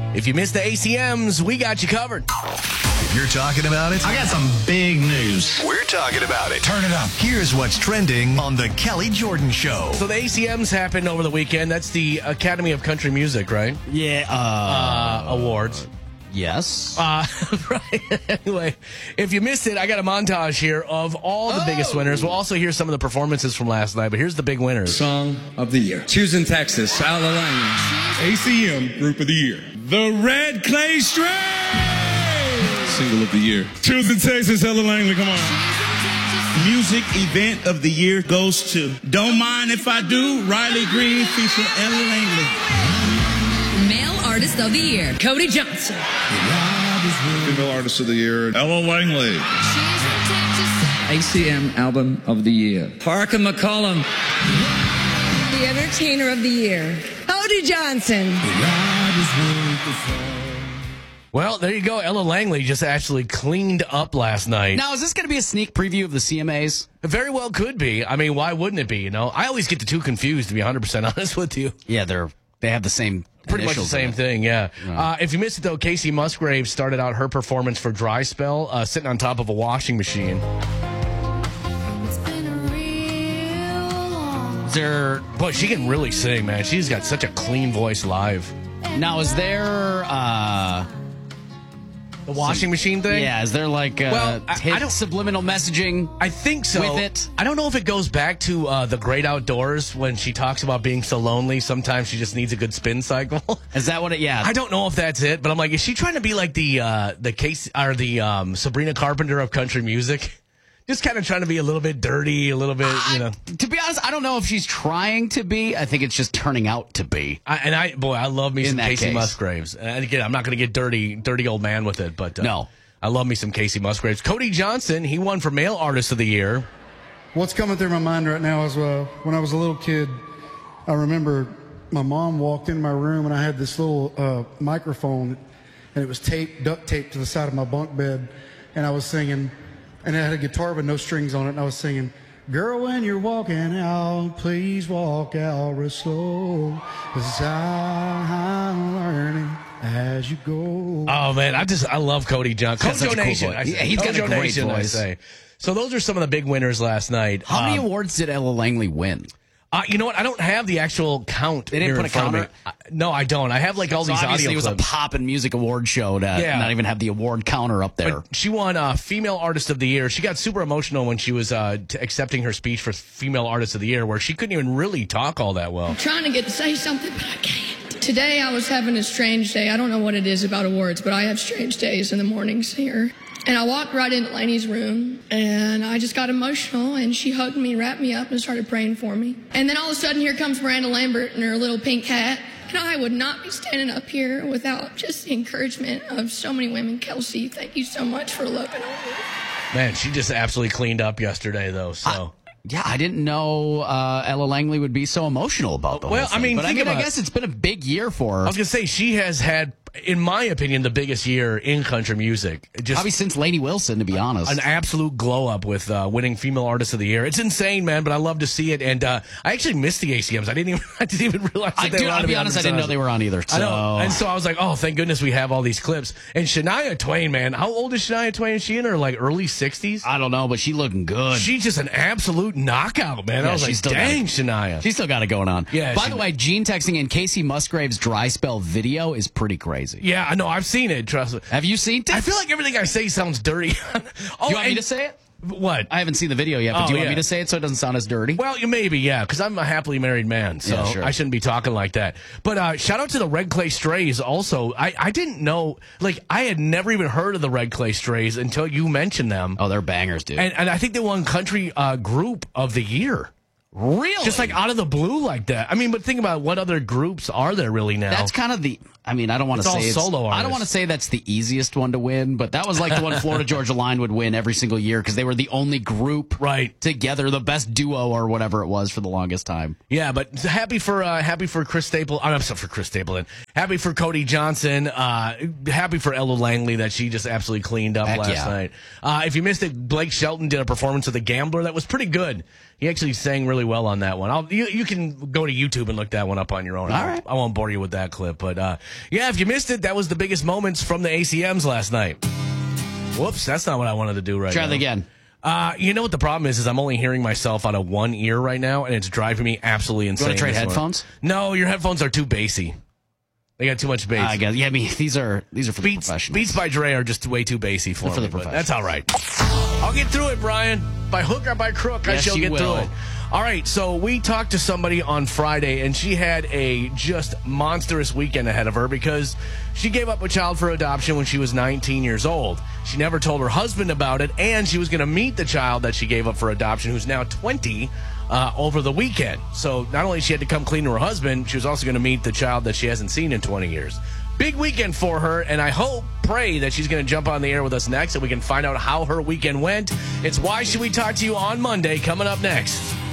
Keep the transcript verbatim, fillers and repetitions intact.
If you missed the A C Ms, we got you covered. If you're talking about it, I got some big news. We're talking about it. Turn it up. Here's what's trending on The Kelly Jordan Show. So the A C Ms happened over the weekend. That's the Academy of Country Music, right? Yeah. Uh, Uh, awards. yes. Uh, right. Anyway, if you missed it, I got a montage here of all the Oh. biggest winners. We'll also hear some of the performances from last night, but here's the big winners. Song of the Year. Choosing Texas, Al Lang. A C M Group of the Year. The Red Clay Strays. Single of the Year. Choosing Texas, Ella Langley, come on. Music Event of the Year goes to Don't Mind If I Do, Riley Green featuring Ella Langley. Male Artist of the Year, Cody Johnson. Female Artist of the Year, Ella Langley. A C M Album of the Year. Parker McCollum. The Entertainer of the Year, Cody Johnson. Well, there you go. Ella Langley just actually cleaned up last night. Now, is this going to be a sneak preview of the C M As? It very well could be. I mean, why wouldn't it be? You know, I always get the two confused, to be one hundred percent honest with you. Yeah, they're they have the same Pretty much the initials same in it. thing, yeah. Yeah. Uh, if you missed it, though, Casey Musgrave started out her performance for Dry Spell, uh, sitting on top of a washing machine. Is there Boy, she can really sing, man. She's got such a clean voice live. now? Is there? Uh, The washing machine thing? yeah, is there like uh, Well, I- I hidden don't- subliminal messaging? I think so. With it? I don't know if it goes back to uh, the Great Outdoors when she talks about being so lonely. Sometimes she just needs a good spin cycle. Is that what it? Yeah, I don't know if that's it, but I'm like, is she trying to be like the uh, the case or the um, Sabrina Carpenter of country music? Just kind of trying to be a little bit dirty, a little bit, you know. To be honest, I don't know if she's trying to be. I think it's just turning out to be. I, and I, boy, I love me In some that Casey case. Musgraves. And again, I'm not going to get dirty, dirty old man with it, but uh, No. I love me some Casey Musgraves. Cody Johnson, he won for Male Artist of the Year. What's coming through my mind right now is uh, when I was a little kid, I remember my mom walked in my room and I had this little uh, microphone and it was taped, duct taped to the side of my bunk bed, and I was singing, and it had a guitar with no strings on it, and I was singing, "Girl, when you're walking out, please walk out real slow, 'cause I'm learning as you go." Oh, man, I just, I love Cody Johnson. Got such Kojo a cool Nation, voice. I say. Yeah, he's got a Kojo great Nation, I voice. say. So those are some of the big winners last night. How many Um, awards did Ella Langley win? Uh, you know what? I don't have the actual count. They didn't here put in a front of me. counter? Uh, No, I don't. I have like all So these obviously audio it was clips. a pop and music award show to Yeah. not even have the award counter up there. But she won uh, Female Artist of the Year. She got super emotional when she was uh, t- accepting her speech for Female Artist of the Year, where she couldn't even really talk all that well. Trying to get to say something, but I can't. Today I was having a strange day. I don't know what it is about awards, but I have strange days in the mornings here. And I walked right into Lainey's room, and I just got emotional, and she hugged me, wrapped me up, and started praying for me. And then all of a sudden, here comes Miranda Lambert in her little pink hat. And I would not be standing up here without just the encouragement of so many women. Kelsey, thank you so much for loving on me. Man, she just absolutely cleaned up yesterday, though. So. Yeah, I didn't know uh, Ella Langley would be so emotional about the Well, whole I thing. mean, but I think mean, I about- guess it's been a big year for her. I was gonna say she has had, in my opinion, the biggest year in country music. Just Probably since Lainey Wilson, to be honest. an absolute glow up with uh, winning Female Artist of the Year. It's insane, man, but I love to see it. And uh, I actually missed the A C Ms. I didn't even I didn't even realize that I, they dude, were on. I'll to be honest, I didn't know they were on either. So. I know. And so I was like, oh, thank goodness we have all these clips. And Shania Twain, man, how old is Shania Twain? Is she in her like early sixties? I don't know, but she looking good. She's just an absolute knockout, man. Yeah, I was like, she's still dang, got it. Shania. She's still got it going on. Yeah, By she- the way, Gene texting and Casey Musgrave's Dry Spell video is pretty crazy. Yeah, I know. I've seen it. Trust me. Have you seen it? I feel like everything I say sounds dirty. oh, Do you want me and- to say it? What? I haven't seen the video yet, but Oh, do you want yeah. me to say it so it doesn't sound as dirty? Well, you maybe, yeah, because I'm a happily married man, so Yeah, sure. I shouldn't be talking like that. But uh, shout out to the Red Clay Strays also. I, I didn't know, like, I had never even heard of the Red Clay Strays until you mentioned them. Oh, they're bangers, dude. And, and I think they won Country uh, Group of the Year. Really? Just like out of the blue like that. I mean, but think about what other groups are there really now? That's kind of the. I mean, I don't want to It's all say it's, solo I don't artists. want to say that's the easiest one to win, but that was like the one Florida Georgia Line would win every single year because they were the only group Right. together, the best duo or whatever it was for the longest time. Yeah, but happy for uh, happy for Chris Staple. I'm sorry for Chris Stapleton. Happy for Cody Johnson. Uh, happy for Ella Langley that she just absolutely cleaned up Heck last yeah. night. Uh, if you missed it, Blake Shelton did a performance of The Gambler that was pretty good. He actually sang really well on that one. I'll, you, you can go to YouTube and look that one up on your own. All right. I won't bore you with that clip. But, uh, yeah, if you missed it, that was the biggest moments from the A C Ms last night. Whoops, that's not what I wanted to do right Try now. that again. Uh, you know what the problem is? Is I'm only hearing myself out of one ear right now, and it's driving me absolutely insane. You want to trade this morning. headphones? No, your headphones are too bassy. They got too much bass. I guess. Yeah, I mean, these are these are for Beats, the professionals. Beats by Dre are just way too bassy for, They're for me, the but professionals. that's all right. I'll get through it, Brian. By hook or by crook, I Yes, shall you get will. through it. All right, so we talked to somebody on Friday, and she had a just monstrous weekend ahead of her because she gave up a child for adoption when she was nineteen years old. She never told her husband about it, and she was going to meet the child that she gave up for adoption, who's now twenty, uh, over the weekend. So not only she had to come clean to her husband, she was also going to meet the child that she hasn't seen in twenty years. Big weekend for her, and I hope, pray that she's going to jump on the air with us next and we can find out how her weekend went. It's Why Should We Talk to You on Monday, coming up next.